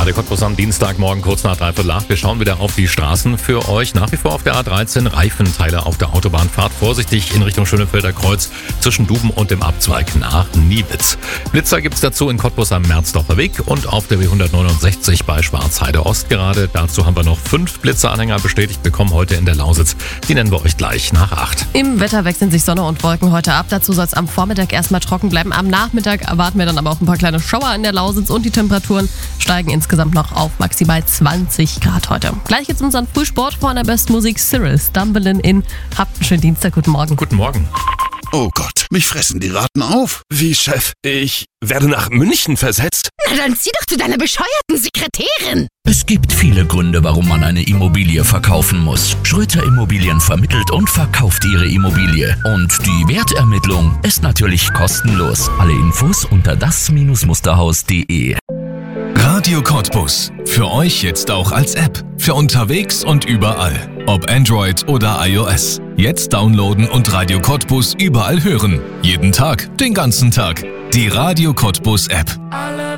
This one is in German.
Radio Cottbus am Dienstagmorgen kurz nach 7:45. Wir schauen wieder auf die Straßen für euch. Nach wie vor auf der A13 Reifenteile auf der Autobahnfahrt. Vorsichtig in Richtung Schönefelder Kreuz zwischen Duben und dem Abzweig nach Niewitz. Blitzer gibt's dazu in Cottbus am Merzdorfer Weg und auf der B169 bei Schwarzheide Ost gerade. Dazu haben wir noch 5 Blitzeranhänger bestätigt bekommen heute in der Lausitz. Die nennen wir euch gleich nach 8. Im Wetter wechseln sich Sonne und Wolken heute ab. Dazu soll es am Vormittag erstmal trocken bleiben. Am Nachmittag erwarten wir dann aber auch ein paar kleine Schauer in der Lausitz und die Temperaturen steigen insgesamt noch auf maximal 20 Grad heute. Gleich geht's unseren Frühsport von der besten Musik Cyril Stumbling in. Habt einen schönen Dienstag, guten Morgen. Guten Morgen. Oh Gott, mich fressen die Ratten auf. Wie, Chef? Ich werde nach München versetzt? Na dann zieh doch zu deiner bescheuerten Sekretärin. Es gibt viele Gründe, warum man eine Immobilie verkaufen muss. Schröter Immobilien vermittelt und verkauft Ihre Immobilie. Und die Wertermittlung ist natürlich kostenlos. Alle Infos unter das-musterhaus.de. Radio Cottbus. Für euch jetzt auch als App. Für unterwegs und überall. Ob Android oder iOS. Jetzt downloaden und Radio Cottbus überall hören. Jeden Tag, den ganzen Tag. Die Radio Cottbus App.